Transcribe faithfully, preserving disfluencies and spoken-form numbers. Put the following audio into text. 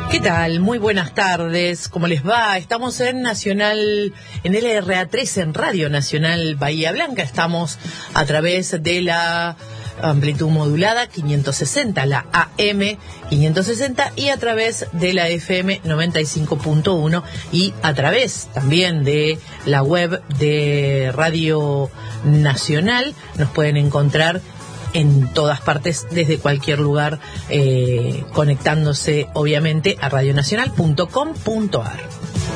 ¿Qué tal? Muy buenas tardes. ¿Cómo les va? Estamos en Nacional, en L R A tres, en Radio Nacional Bahía Blanca. Estamos a través de la amplitud modulada quinientos sesenta, la A M quinientos sesenta, y a través de la F M noventa y cinco punto uno, y a través también de la web de Radio Nacional. Nos pueden encontrar en todas partes, desde cualquier lugar, eh, conectándose obviamente a radionacional punto com punto ar.